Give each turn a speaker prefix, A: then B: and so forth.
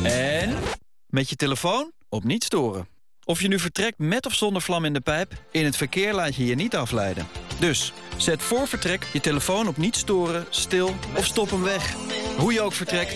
A: En met je telefoon op niet storen. Of je nu vertrekt met of zonder vlam in de pijp, in het verkeer laat je je niet afleiden. Dus, zet voor vertrek je telefoon op niet storen, stil of stop hem weg. Hoe je ook vertrekt,